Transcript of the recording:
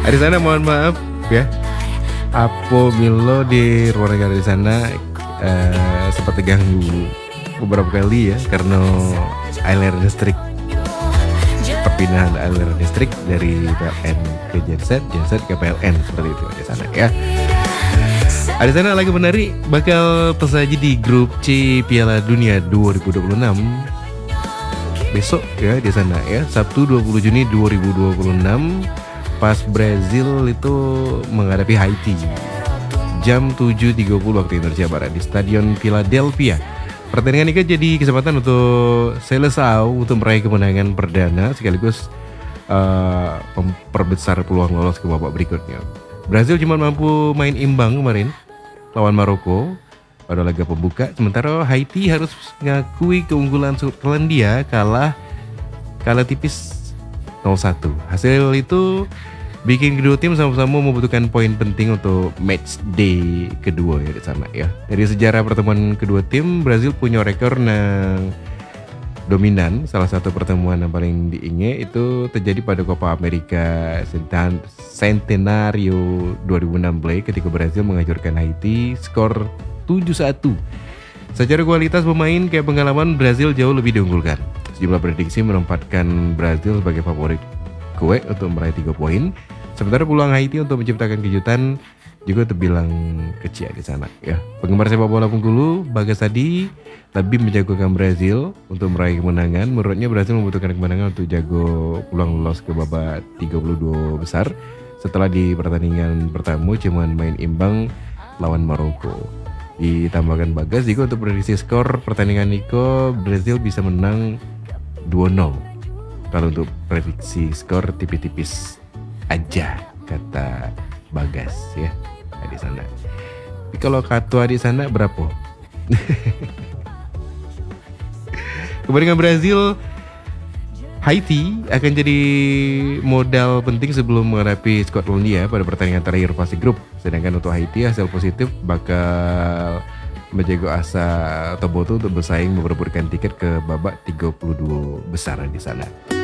Di sana mohon maaf ya, apabila di luar negara di sana sempat terganggu beberapa kali ya karena aliran listrik, perpindahan aliran listrik dari PLN ke genset ke PLN seperti itu di sana ya. Di sana lagu menarik bakal tersaji di grup C Piala Dunia 2026 besok ya di sana ya, Sabtu 20 Juni 2026 pas Brazil itu menghadapi Haiti jam 7.30 waktu Indonesia Barat di Stadion Philadelphia. Pertandingan ini jadi kesempatan untuk Seleção untuk meraih kemenangan perdana sekaligus memperbesar peluang lolos ke babak berikutnya. Brazil cuma mampu main imbang kemarin lawan Maroko pada laga pembuka, sementara Haiti harus mengakui keunggulan Skotlandia kalah tipis 0-1. Hasil itu bikin kedua tim sama-sama membutuhkan poin penting untuk match day kedua ya di sana ya. Dari sejarah pertemuan kedua tim, Brazil punya rekor yang dominan. Salah satu pertemuan yang paling diingat itu terjadi pada Copa America Centenario 2016 ketika Brazil menghancurkan Haiti skor 7-1. Secara kualitas pemain kayak pengalaman Brazil jauh lebih diunggulkan. Sejumlah prediksi menempatkan Brazil sebagai favorit kue untuk meraih 3 poin. Sementara peluang Haiti untuk menciptakan kejutan juga terbilang kecil di sana ya. Penggemar sepak bola Bengkulu, Bagas tadi lebih menjagokan Brazil untuk meraih kemenangan. Menurutnya Brazil membutuhkan kemenangan untuk jago peluang lolos ke babak 32 besar setelah di pertandingan pertama cuman main imbang lawan Maroko. Ditambahkan Bagas juga untuk prediksi skor pertandingan Niko, Brazil bisa menang 2-0. Kalau untuk prediksi skor tipis-tipis aja kata Bagas ya di sana. Tapi kalau Katua di sana berapa? Kemudian Brazil, Haiti akan jadi modal penting sebelum menghadapi Skotlandia pada pertandingan terakhir fase grup. Sedangkan untuk Haiti hasil positif bakal menjaga asa Toboto untuk bersaing memperebutkan tiket ke babak 32 besar di sana.